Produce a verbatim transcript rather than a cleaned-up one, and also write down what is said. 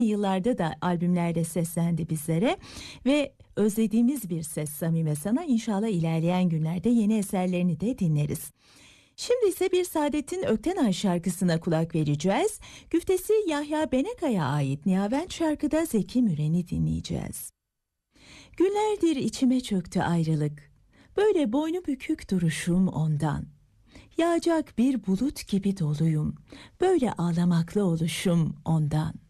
yıllarda da albümlerde seslendi bizlere ve özlediğimiz bir ses Samime Sana. İnşallah ilerleyen günlerde yeni eserlerini de dinleriz. Şimdi ise bir Saadettin Öktenay şarkısına kulak vereceğiz. Güftesi Yahya Beneka'ya ait Nihavent şarkıda Zeki Müren'i dinleyeceğiz. Günlerdir içime çöktü ayrılık, böyle boynu bükük duruşum ondan. Yağacak bir bulut gibi doluyum, böyle ağlamaklı oluşum ondan.